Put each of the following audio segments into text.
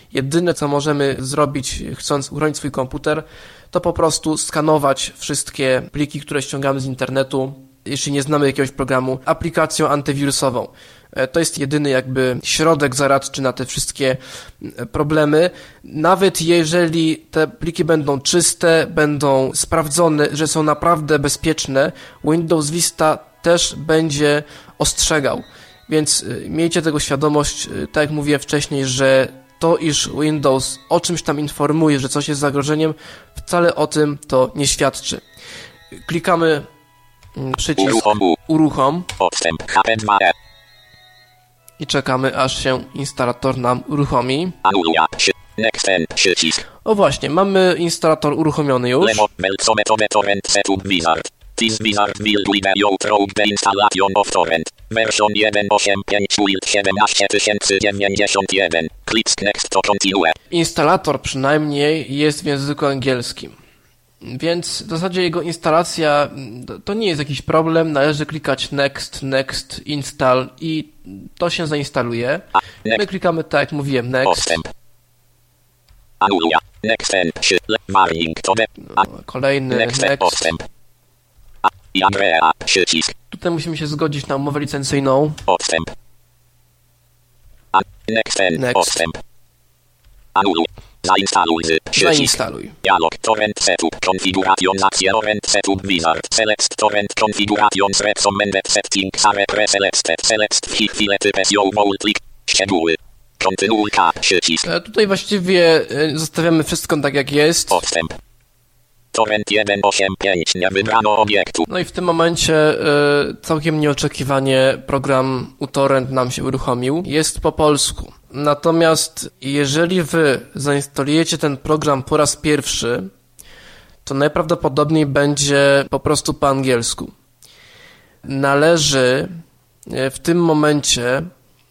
Jedyne, co możemy zrobić, chcąc uchronić swój komputer, to po prostu skanować wszystkie pliki, które ściągamy z internetu, jeśli nie znamy jakiegoś programu, aplikacją antywirusową. To jest jedyny jakby środek zaradczy na te wszystkie problemy. Nawet jeżeli te pliki będą czyste, będą sprawdzone, że są naprawdę bezpieczne, Windows Vista też będzie ostrzegał. Więc miejcie tego świadomość, tak jak mówiłem wcześniej, że to, iż Windows o czymś tam informuje, że coś jest zagrożeniem, wcale o tym to nie świadczy. Klikamy przycisk uruchom i czekamy, aż się instalator nam uruchomi. O właśnie, mamy instalator uruchomiony już. This wizard will deliver you through the installation of torrent. Version 1.8.5.17091. Click next to continue. Instalator przynajmniej jest w języku angielskim. Więc w zasadzie jego instalacja to nie jest jakiś problem. Należy klikać next, install i to się zainstaluje. My klikamy tak jak mówiłem, next. Kolejny next. Tutaj musimy się zgodzić na umowę licencyjną. Next. Zainstaluj. Dialog torrent setup konfiguracją torrent setup wizard select torrent configurations recommended settings are preselected select file types you click szczegóły. Kontynuuj przycisk. Tutaj właściwie zostawiamy wszystko tak jak jest. Torrent 1.8.5 nie wybrano obiektu. No i w tym momencie całkiem nieoczekiwanie program uTorrent nam się uruchomił. Jest po polsku. Natomiast jeżeli wy zainstalujecie ten program po raz pierwszy, to najprawdopodobniej będzie po prostu po angielsku. Należy w tym momencie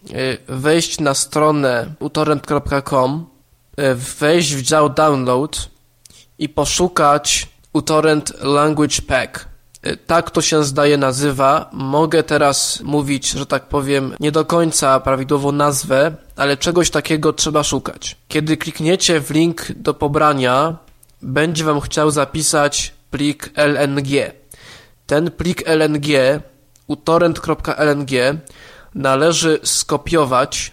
wejść na stronę utorrent.com, wejść w dział download i poszukać uTorrent Language Pack. Tak to się zdaje nazywa. Mogę teraz mówić, że tak powiem, nie do końca prawidłową nazwę, ale czegoś takiego trzeba szukać. Kiedy klikniecie w link do pobrania, będzie wam chciał zapisać plik LNG. Ten plik LNG, utorrent.lng, należy skopiować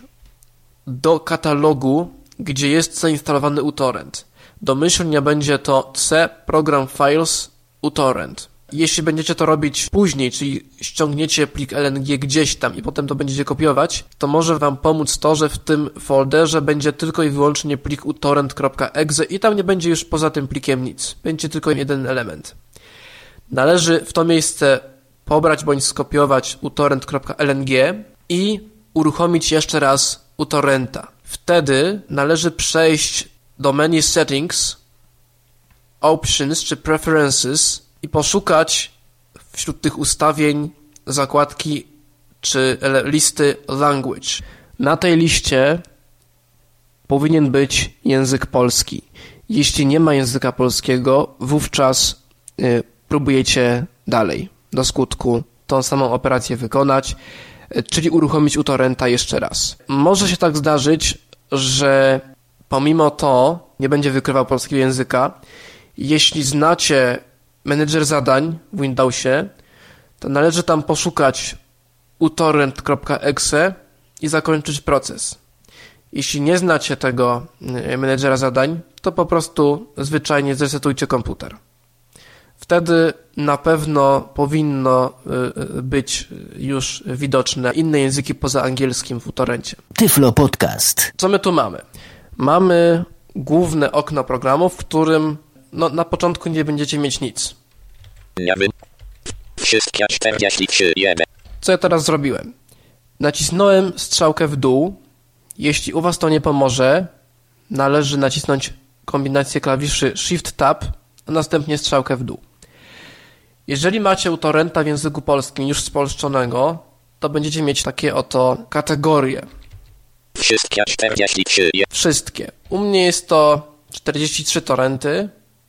do katalogu, gdzie jest zainstalowany uTorrent. Domyślnie będzie to C Program Files uTorrent. Jeśli będziecie to robić później, czyli ściągniecie plik LNG gdzieś tam i potem to będziecie kopiować, to może wam pomóc to, że w tym folderze będzie tylko i wyłącznie plik utorrent.exe i tam nie będzie już poza tym plikiem nic. Będzie tylko jeden element. Należy w to miejsce pobrać bądź skopiować utorrent.lng i uruchomić jeszcze raz uTorrenta. Wtedy należy przejść do menu Settings, Options czy Preferences i poszukać wśród tych ustawień zakładki czy listy Language. Na tej liście powinien być język polski. Jeśli nie ma języka polskiego, wówczas próbujecie dalej, do skutku, tą samą operację wykonać, czyli uruchomić uTorrenta jeszcze raz. Może się tak zdarzyć, że pomimo to nie będzie wykrywał polskiego języka. Jeśli znacie menedżer zadań w Windowsie, to należy tam poszukać utorrent.exe i zakończyć proces. Jeśli nie znacie tego menedżera zadań, to po prostu zwyczajnie zresetujcie komputer. Wtedy na pewno powinno być już widoczne inne języki poza angielskim w uTorrencie. Tyflo Podcast. Co my tu mamy? Mamy główne okno programu, w którym na początku nie będziecie mieć nic. Wszystkie 43. Co ja teraz zrobiłem? Nacisnąłem strzałkę w dół. Jeśli u was to nie pomoże, należy nacisnąć kombinację klawiszy Shift-Tab, a następnie strzałkę w dół. Jeżeli macie uTorrenta w języku polskim już spolszczonego, to będziecie mieć takie oto kategorie. Wszystkie 43. Wszystkie. U mnie jest to 43 torrenty.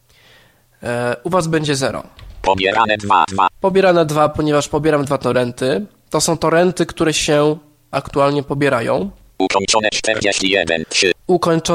U was będzie 0. Pobierane 2. Pobierane 2, ponieważ pobieram 2 torrenty. To są torrenty, które się aktualnie pobierają. Ukończone 41. 3. Ukończone